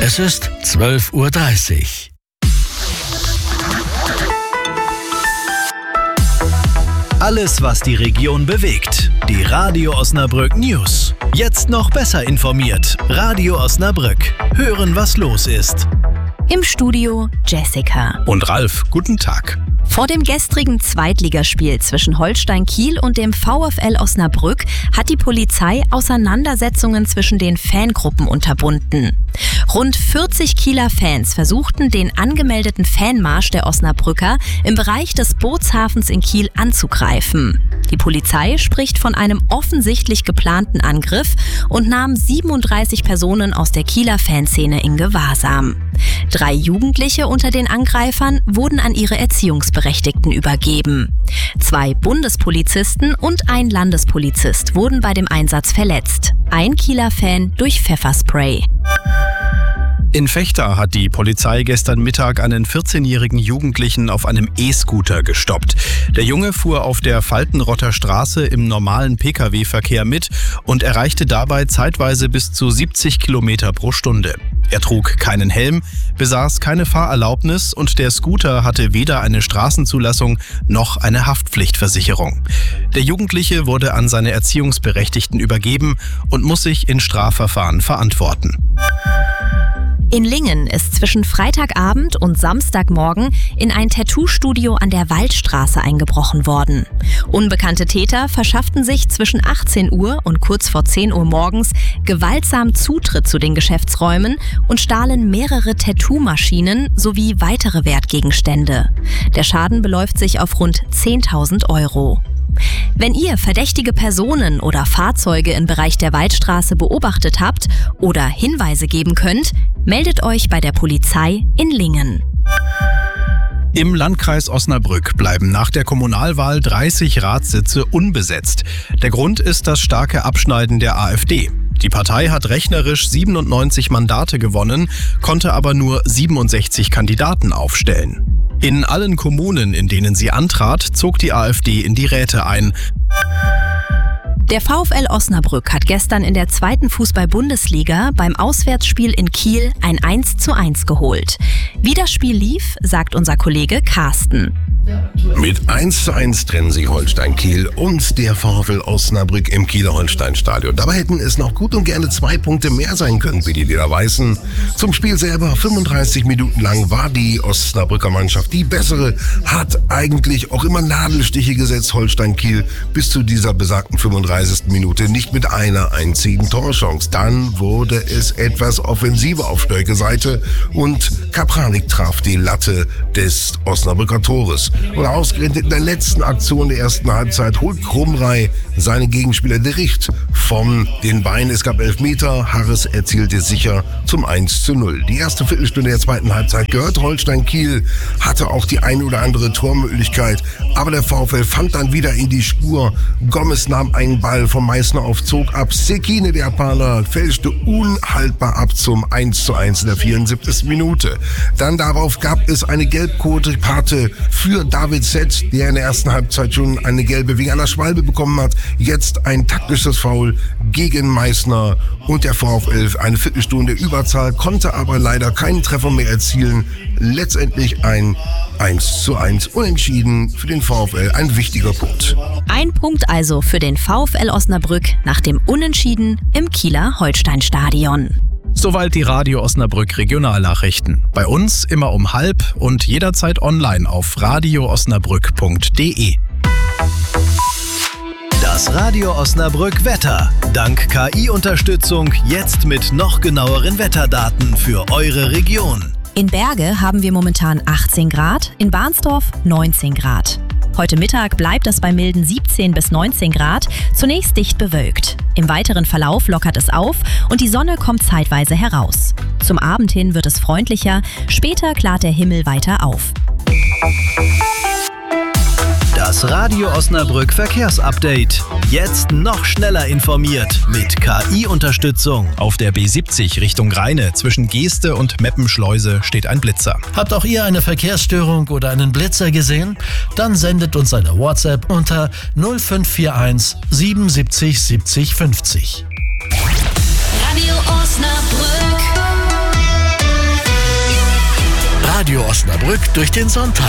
Es ist 12:30 Uhr. Alles, was die Region bewegt. Die Radio Osnabrück News. Jetzt noch besser informiert. Radio Osnabrück. Hören, was los ist. Im Studio Jessica und Ralf, guten Tag. Vor dem gestrigen Zweitligaspiel zwischen Holstein Kiel und dem VfL Osnabrück hat die Polizei Auseinandersetzungen zwischen den Fangruppen unterbunden. Rund 40 Kieler Fans versuchten, den angemeldeten Fanmarsch der Osnabrücker im Bereich des Bootshafens in Kiel anzugreifen. Die Polizei spricht von einem offensichtlich geplanten Angriff und nahm 37 Personen aus der Kieler Fanszene in Gewahrsam. 3 Jugendliche unter den Angreifern wurden an ihre Erziehungsberechtigten übergeben. 2 Bundespolizisten und ein Landespolizist wurden bei dem Einsatz verletzt. Ein Kieler Fan durch Pfefferspray. In Vechta hat die Polizei gestern Mittag einen 14-jährigen Jugendlichen auf einem E-Scooter gestoppt. Der Junge fuhr auf der Faltenrotter Straße im normalen Pkw-Verkehr mit und erreichte dabei zeitweise bis zu 70 Kilometer pro Stunde. Er trug keinen Helm, besaß keine Fahrerlaubnis und der Scooter hatte weder eine Straßenzulassung noch eine Haftpflichtversicherung. Der Jugendliche wurde an seine Erziehungsberechtigten übergeben und muss sich in Strafverfahren verantworten. In Lingen ist zwischen Freitagabend und Samstagmorgen in ein Tattoo-Studio an der Waldstraße eingebrochen worden. Unbekannte Täter verschafften sich zwischen 18 Uhr und kurz vor 10 Uhr morgens gewaltsam Zutritt zu den Geschäftsräumen und stahlen mehrere Tattoo-Maschinen sowie weitere Wertgegenstände. Der Schaden beläuft sich auf rund 10.000 Euro. Wenn ihr verdächtige Personen oder Fahrzeuge im Bereich der Waldstraße beobachtet habt oder Hinweise geben könnt, meldet euch bei der Polizei in Lingen. Im Landkreis Osnabrück bleiben nach der Kommunalwahl 30 Ratssitze unbesetzt. Der Grund ist das starke Abschneiden der AfD. Die Partei hat rechnerisch 97 Mandate gewonnen, konnte aber nur 67 Kandidaten aufstellen. In allen Kommunen, in denen sie antrat, zog die AfD in die Räte ein. Der VfL Osnabrück hat gestern in der 2. Fußball-Bundesliga beim Auswärtsspiel in Kiel ein 1:1 geholt. Wie das Spiel lief, sagt unser Kollege Carsten. Mit 1:1 trennen sich Holstein Kiel und der VfL Osnabrück im Kieler Holstein-Stadion. Dabei hätten es noch gut und gerne 2 Punkte mehr sein können, wie die Leder Weißen. Zum Spiel selber, 35 Minuten lang war die Osnabrücker Mannschaft die bessere, hat eigentlich auch immer Nadelstiche gesetzt, Holstein Kiel, bis zu dieser besagten 35. Minute nicht mit einer einzigen Torchance. Dann wurde es etwas offensiver auf Stölke Seite und Kapranik traf die Latte des Osnabrücker Tores. Und ausgerechnet in der letzten Aktion der ersten Halbzeit holt Krumrei seine Gegenspieler De Richt von den Beinen. Es gab Elfmeter, Harris erzielte sicher zum 1:0. Die erste Viertelstunde der zweiten Halbzeit gehört Holstein Kiel, hatte auch die eine oder andere Tormöglichkeit, aber der VfL fand dann wieder in die Spur. Gomez nahm einen Ball von Meißner auf, zog ab. Sekine, der Japaner, fälschte unhaltbar ab zum 1:1 in der 74. Minute. Dann darauf gab es eine Gelbkarte für David Zett, der in der ersten Halbzeit schon eine gelbe wegen einer Schwalbe bekommen hat. Jetzt ein taktisches Foul gegen Meißner und der VfL eine Viertelstunde Überzahl, konnte aber leider keinen Treffer mehr erzielen. Letztendlich ein 1:1 unentschieden für den VfL, ein wichtiger Punkt. Ein Punkt also für den VfL Osnabrück nach dem Unentschieden im Kieler Holstein-Stadion. Soweit die Radio Osnabrück Regionalnachrichten. Bei uns immer um 12:30 und jederzeit online auf radioosnabrück.de. Das Radio Osnabrück Wetter. Dank KI-Unterstützung jetzt mit noch genaueren Wetterdaten für eure Region. In Berge haben wir momentan 18 Grad, in Bahnsdorf 19 Grad. Heute Mittag bleibt es bei milden 17 bis 19 Grad, zunächst dicht bewölkt. Im weiteren Verlauf lockert es auf und die Sonne kommt zeitweise heraus. Zum Abend hin wird es freundlicher, später klart der Himmel weiter auf. Das Radio Osnabrück Verkehrsupdate. Jetzt noch schneller informiert mit KI-Unterstützung. Auf der B70 Richtung Rheine zwischen Geeste und Meppenschleuse steht ein Blitzer. Habt auch ihr eine Verkehrsstörung oder einen Blitzer gesehen? Dann sendet uns eine WhatsApp unter 0541 77 70 50. Radio Osnabrück. Radio Osnabrück durch den Sonntag.